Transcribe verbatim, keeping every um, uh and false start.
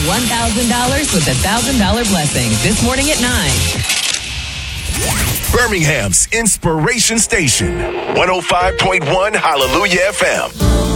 one thousand dollars with a one thousand dollars blessing this morning at nine. Birmingham's Inspiration Station, one oh five point one Hallelujah F M.